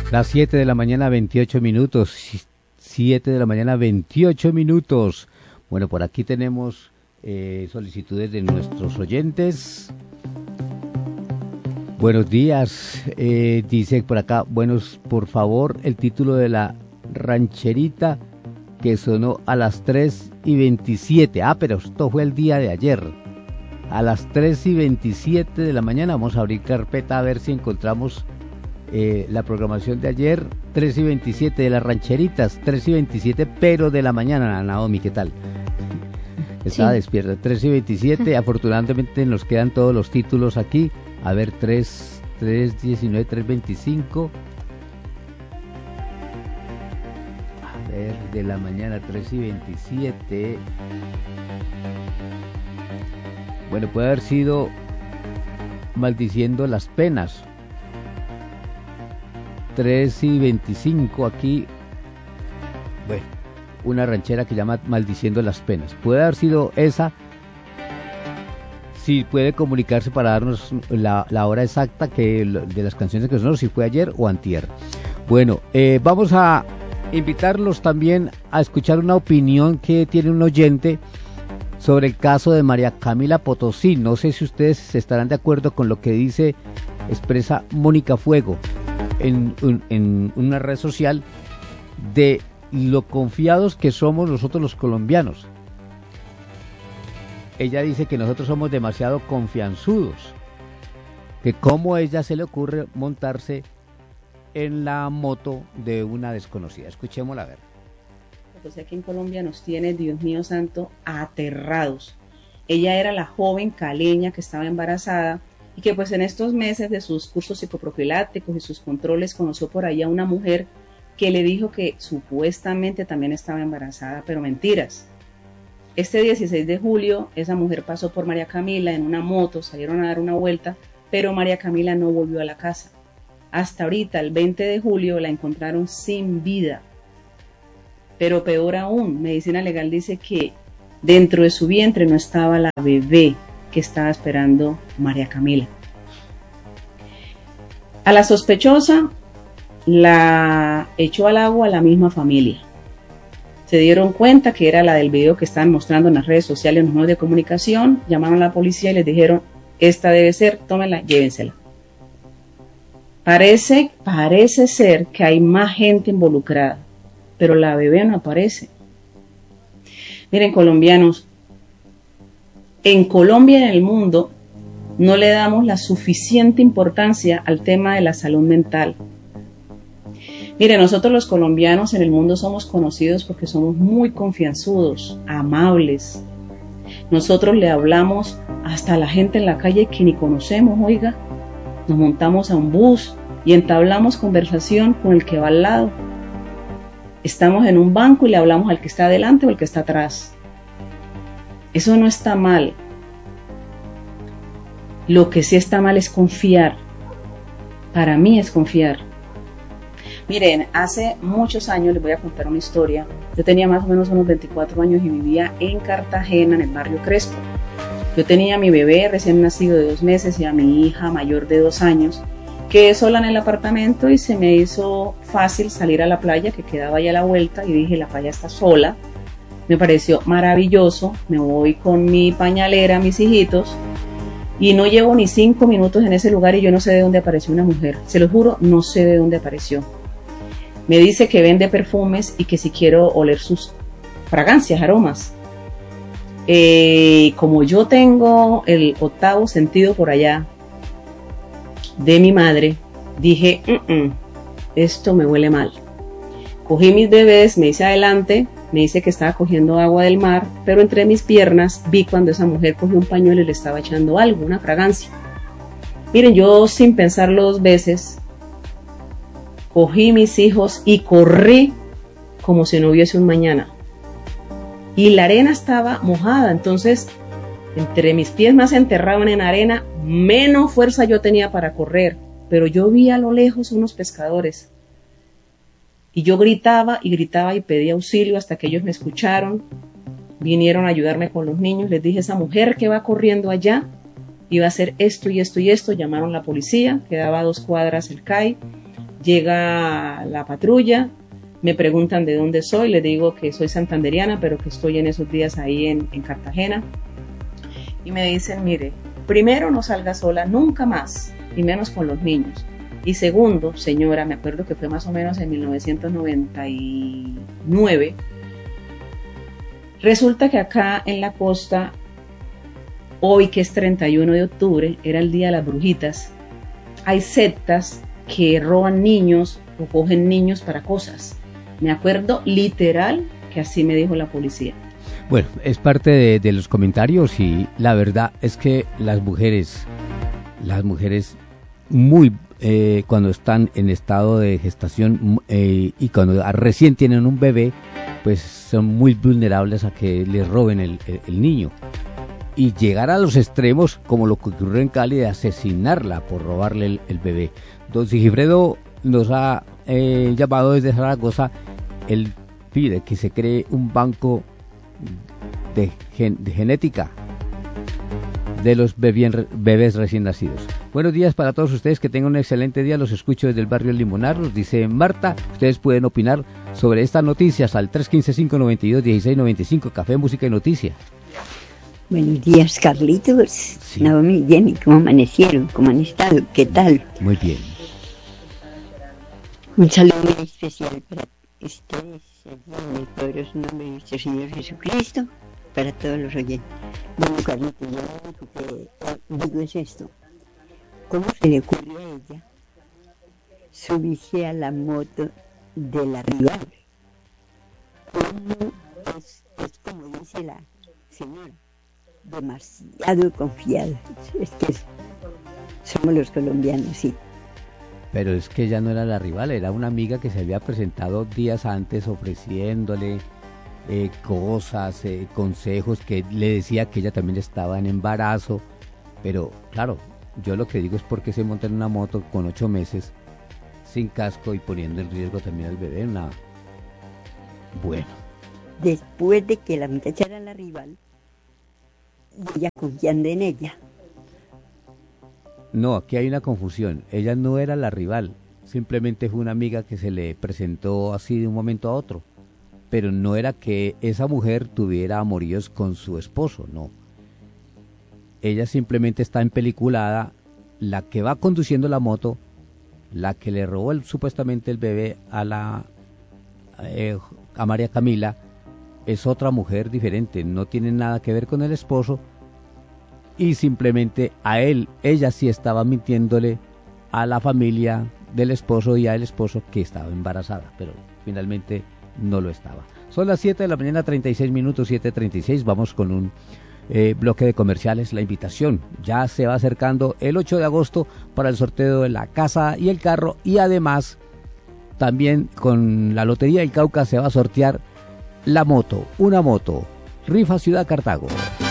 Las 7 de la mañana, 28 minutos. 7 de la mañana, 28 minutos. Bueno, por aquí tenemos solicitudes de nuestros oyentes. Buenos días, dice por acá, buenos, por favor, el título de la rancherita que sonó a las 3:27. Pero esto fue el día de ayer. A las 3:27 de la mañana vamos a abrir carpeta a ver si encontramos la programación de ayer. 3:27 de las rancheritas, 3:27 pero de la mañana. Naomi, ¿qué tal? Estaba despierta. 3:27, afortunadamente nos quedan todos los títulos aquí. A ver, 3:19, 3:25. A ver, de la mañana, 3:27. Bueno, puede haber sido Maldiciendo las penas. 3:25 aquí. Bueno, una ranchera que llama Maldiciendo las penas. Puede haber sido esa. Si puede comunicarse para darnos la hora exacta de las canciones que son, si fue ayer o antier. Bueno, vamos a invitarlos también a escuchar una opinión que tiene un oyente sobre el caso de María Camila Potosí. No sé si ustedes estarán de acuerdo con lo que expresa Mónica Fuego en una red social de lo confiados que somos nosotros los colombianos. Ella dice que nosotros somos demasiado confianzudos, que cómo a ella se le ocurre montarse en la moto de una desconocida. Escuchémosla a ver. O sea que en Colombia nos tiene, Dios mío santo, aterrados. Ella era la joven caleña que estaba embarazada y que pues en estos meses de sus cursos psicoprofilácticos y sus controles conoció por ahí a una mujer que le dijo que supuestamente también estaba embarazada, pero mentiras. Este 16 de julio esa mujer pasó por María Camila en una moto, salieron a dar una vuelta, pero María Camila no volvió a la casa. Hasta ahorita, el 20 de julio, la encontraron sin vida. Pero peor aún, Medicina Legal dice que dentro de su vientre no estaba la bebé que estaba esperando María Camila. A la sospechosa la echó al agua la misma familia. Se dieron cuenta que era la del video que estaban mostrando en las redes sociales, en los medios de comunicación, llamaron a la policía y les dijeron, esta debe ser, tómenla, llévensela. Parece ser que hay más gente involucrada, pero la bebé no aparece. Miren, colombianos, en Colombia y en el mundo no le damos la suficiente importancia al tema de la salud mental. Mire, nosotros los colombianos en el mundo somos conocidos porque somos muy confianzudos, amables. Nosotros le hablamos hasta a la gente en la calle que ni conocemos, oiga. Nos montamos a un bus y entablamos conversación con el que va al lado. Estamos en un banco y le hablamos al que está adelante o al que está atrás. Eso no está mal. Lo que sí está mal es confiar. Para mí es confiar. Miren, hace muchos años les voy a contar una historia. Yo tenía más o menos unos 24 años y vivía en Cartagena, en el barrio Crespo. Yo tenía a mi bebé recién nacido de 2 meses y a mi hija mayor de 2 años. Quedé sola en el apartamento y se me hizo fácil salir a la playa, que quedaba ahí a la vuelta, y dije, la playa está sola. Me pareció maravilloso. Me voy con mi pañalera, mis hijitos, y no llevo ni 5 minutos en ese lugar y yo no sé de dónde apareció una mujer. Se lo juro, no sé de dónde apareció. Me dice que vende perfumes y que si quiero oler sus fragancias, aromas. Como yo tengo el 8º sentido por allá de mi madre, dije, esto me huele mal. Cogí mis bebés, me hice adelante, me dice que estaba cogiendo agua del mar, pero entre mis piernas vi cuando esa mujer cogió un pañuelo y le estaba echando algo, una fragancia. Miren, yo sin pensarlo 2 veces, cogí mis hijos y corrí como si no hubiese un mañana. Y la arena estaba mojada, entonces entre mis pies más se enterraban en arena, menos fuerza yo tenía para correr. Pero yo vi a lo lejos unos pescadores. Y yo gritaba y gritaba y pedí auxilio hasta que ellos me escucharon. Vinieron a ayudarme con los niños. Les dije, esa mujer que va corriendo allá iba a hacer esto y esto y esto. Llamaron a la policía, quedaba a 2 cuadras el CAI. Llega la patrulla, me preguntan de dónde soy, les digo que soy santanderiana, pero que estoy en esos días ahí en Cartagena. Y me dicen, mire, primero no salga sola nunca más, y menos con los niños. Y segundo, señora, me acuerdo que fue más o menos en 1999, resulta que acá en la costa, hoy que es 31 de octubre, era el día de las brujitas, hay sectas que roban niños o cogen niños para cosas. Me acuerdo literal que así me dijo la policía. Bueno, es parte de los comentarios y la verdad es que las mujeres muy cuando están en estado de gestación y cuando recién tienen un bebé, pues son muy vulnerables a que les roben el niño. Y llegar a los extremos, como lo que ocurrió en Cali, de asesinarla por robarle el bebé. Don Sigifredo nos ha llamado desde Zaragoza. Él pide que se cree un banco de genética de los bebés recién nacidos. Buenos días para todos ustedes, que tengan un excelente día. Los escucho desde el barrio Limonar, nos dice Marta. Ustedes pueden opinar sobre estas noticias al 315-592-1695, Café, Música y Noticia. Buenos días, Carlitos. Sí. Naomi, Jenny, ¿cómo amanecieron? ¿Cómo han estado? ¿Qué tal? Muy bien. Un saludo muy especial para ustedes, en el poderoso nombre de nuestro Señor Jesucristo, para todos los oyentes. Bueno, Carlitos, yo lo único que digo es esto. ¿Cómo se le ocurrió a ella subirse a la moto de la rival? ¿Cómo es como dice la señora? Demasiado confiado. Es que somos los colombianos, sí. Pero es que ella no era la rival, era una amiga que se había presentado días antes ofreciéndole cosas, consejos, que le decía que ella también estaba en embarazo. Pero claro, yo lo que digo es por qué se monta en una moto con 8 meses sin casco y poniendo en riesgo también al bebé. Bueno. Después de que la muchacha era la rival, y ella confiando en ella. No, aquí hay una confusión. Ella no era la rival, simplemente fue una amiga que se le presentó así de un momento a otro. Pero no era que esa mujer tuviera amoríos con su esposo, no. Ella simplemente está empeliculada, la que va conduciendo la moto, la que le robó supuestamente el bebé a María Camila, es otra mujer diferente, no tiene nada que ver con el esposo, y simplemente ella sí estaba mintiéndole a la familia del esposo y al esposo que estaba embarazada, pero finalmente no lo estaba. Son las 7 de la mañana, 36 minutos, 7:36, vamos con un bloque de comerciales. La invitación, ya se va acercando el 8 de agosto para el sorteo de la casa y el carro, y además también con la Lotería del Cauca se va a sortear la moto, una moto, rifa Ciudad Cartago.